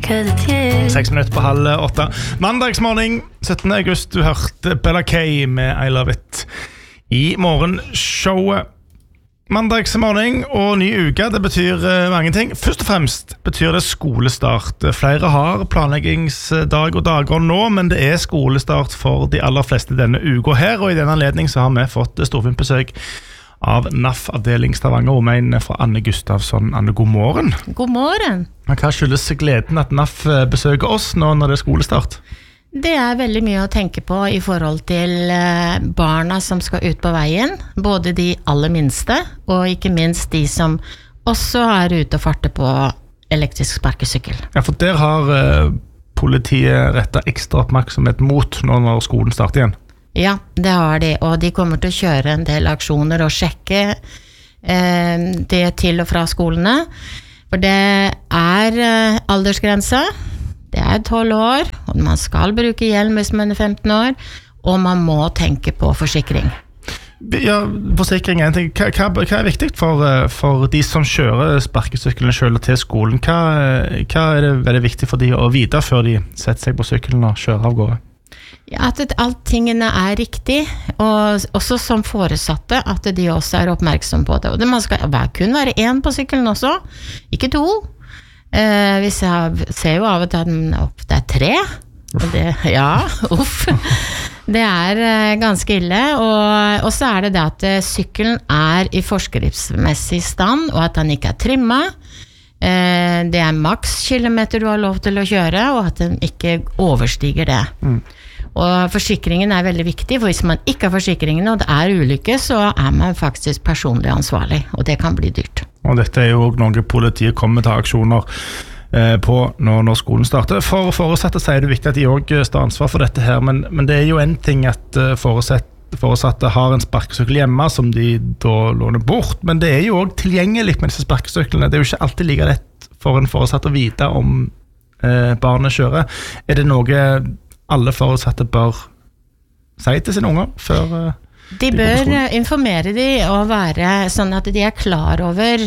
6 minutter på 7:30. Mandagsmorgen, 17. august, du hørte Bella Kay med I Love It i morgenshowet. Mandagsmorgen og ny uke, det betyr mange ting. Først og fremst betyr det skolestart. Flere har planleggingsdag og dager nå, men det er skolestart for de aller fleste denne uka her, og i denne anledning så har vi fått storfint besøk av NAF-avdeling Stavanger Omegn fra Anne Gustavsson. Anne, god morgen. God morgen. Hva skyldes gleden at NAF besøker oss nå når det er skolestart? Det er veldig mye å tenke på i forhold til barna som skal ut på veien, både de aller minste, og ikke minst de som også er ute og farter på elektrisk sparkesykkel. Ja, for der har politiet rettet ekstra oppmerksomhet mot nå når skolen starter igjen. Ja, det har de, og de kommer til å kjøre en del aksjoner og sjekke det til og fra skolene, for det er aldersgrense. Det er 12 år, og man skal bruke hjelm hvis man er 15 år, og man må tenke på forsikring. Ja, forsikring er en ting. Hva er viktig for de som kjører sparkesykkelen selv til skolen? Hva er det veldig viktig for de å vite før de setter seg på sykkelen og kjører av gårde? Ja, at alt tingene er riktig, og også som foresatte, at de også er oppmerksom på det. Og man skal kun være en på sykkelen også, ikke 2. Vi ser jo av og til at det er 3. Og det, ja, uff. Det er ganske ille, og så er det at sykkelen er i forskriftsmessig stand, og at den ikke er trimmet. Det er maks kilometer du har lov til å kjøre, og at den ikke overstiger det. Og forsikringen er veldig viktig, for hvis man ikke har forsikringen, og det er ulykke, så er man faktisk personlig ansvarlig, og det kan bli dyrt. Og dette er jo noe politiet kommer til aksjoner på når skolen starter. For foresatte så er det viktig at de også står ansvar for dette her, men det er jo en ting at foresatte har en sparkesykkel hjemme som de da låner bort, men det er jo også tilgjengelig med disse sparkesyklene. Det er jo ikke alltid like lett for en foresatt å vite om barnet kjører. Er det noe alle foresatte bør si til sine unger før de bør informere de og være sånn at de er klar over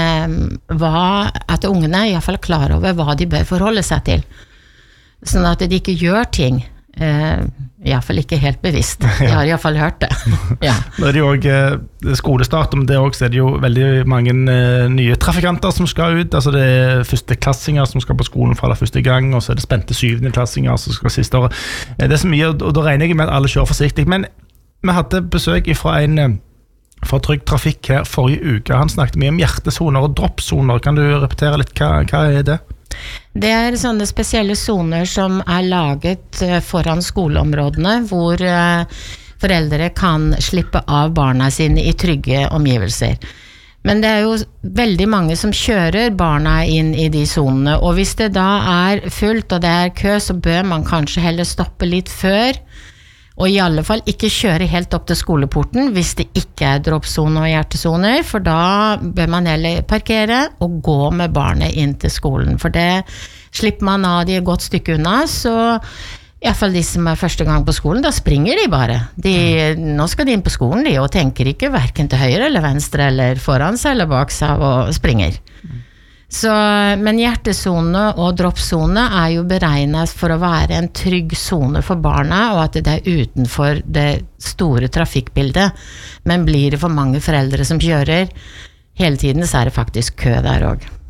at ungene i hvert fall er klar over hva de bør forholde seg til, sånn at de ikke gjør ting i hvert fall ikke helt bevisst. Jeg har i hvert fall hørt det. Ja. Nå er det jo også skolestart, men det er det jo veldig mange nye trafikanter som skal ut. Altså det er førsteklassinger som skal på skolen for aller første gang, og så er det spente 7.-klassinger som skal siste året. Det er så mye, og da regner jeg med at alle kjører forsiktig. Men vi hadde besøk fra en fra Trygg Trafikk her forrige uke. Han snakket mye om hjertesoner og droppsoner. Kan du repetere litt, hva er det? Det er sånne spesielle zoner som er laget foran skoleområdene, hvor foreldre kan slippe av barna sine i trygge omgivelser. Men det er jo veldig mange som kjører barna inn i de zonene, og hvis det da er fullt og det er kø, så bør man kanskje heller stoppe litt før, og i alle fall ikke kjøre helt opp til skoleporten hvis det ikke er droppzone og hjertesoner, for da bør man heller parkere og gå med barnet inn til skolen, for det slipper man av de et godt stykke unna, så i hvert fall de som er første gang på skolen, da springer de bare. Nå skal de inn på skolen, og tenker ikke hverken til høyre eller venstre, eller foran seg eller bak seg, og springer. Men hjertesone og droppzone er jo beregnet for å være en trygg zone for barna, og at det er utenfor det store trafikkbildet. Men blir det for mange foreldre som kjører hele tiden, så er det faktisk kø der også.